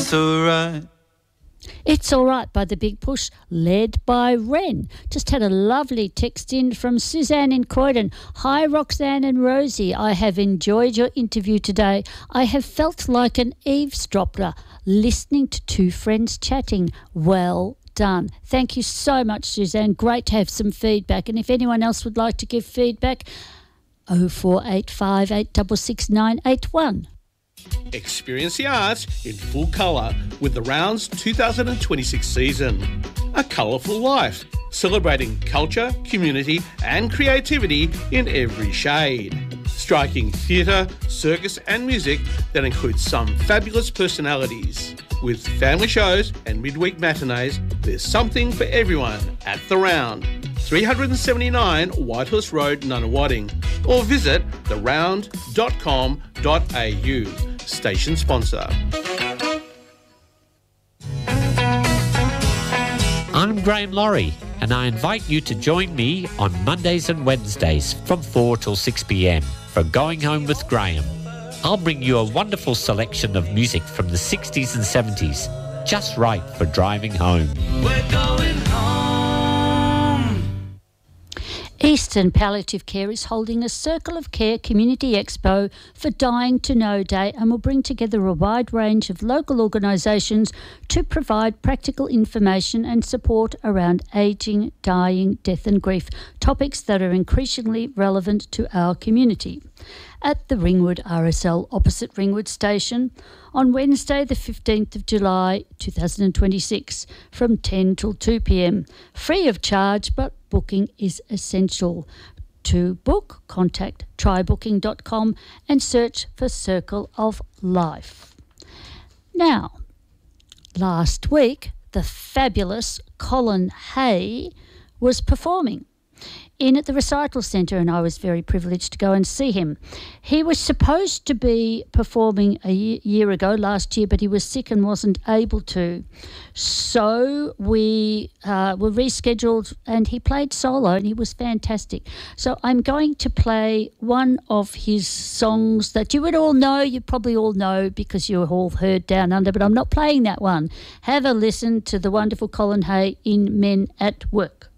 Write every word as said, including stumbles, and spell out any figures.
It's alright. It's All Right by The Big Push, led by Ren. Just had a lovely text in from Suzanne in Croydon. Hi, Roxanne and Rosie. I have enjoyed your interview today. I have felt like an eavesdropper listening to two friends chatting. Well done. Thank you so much, Suzanne. Great to have some feedback. And if anyone else would like to give feedback, oh four eight five, eight six six, nine eight one. Experience the arts in full colour with the Rounds two thousand twenty-six season. A colourful life, celebrating culture, community and creativity in every shade. Striking theatre, circus and music that includes some fabulous personalities. With family shows and midweek matinees, there's something for everyone at The Round. three seventy-nine Whitehorse Road, Nunawading, or visit the round dot com dot a u. Station sponsor. I'm Graham Laurie, and I invite you to join me on Mondays and Wednesdays from four till six p m for Going Home with Graham. I'll bring you a wonderful selection of music from the sixties and seventies, just right for driving home. We're going home. Eastern Palliative Care is holding a Circle of Care Community Expo for Dying to Know Day and will bring together a wide range of local organisations to provide practical information and support around ageing, dying, death and grief, topics that are increasingly relevant to our community. At the Ringwood R S L opposite Ringwood Station on Wednesday the fifteenth of July two thousand twenty-six from ten till two p m. Free of charge, but booking is essential. To book, contact try booking dot com and search for Circle of Life. Now, last week the fabulous Colin Hay was performing in at the Recital Centre, and I was very privileged to go and see him. He was supposed to be performing a year ago, last year, but he was sick and wasn't able to. So we uh, were rescheduled and he played solo and he was fantastic. So I'm going to play one of his songs that you would all know, you probably all know because you all heard Down Under, but I'm not playing that one. Have a listen to the wonderful Colin Hay in Men at Work.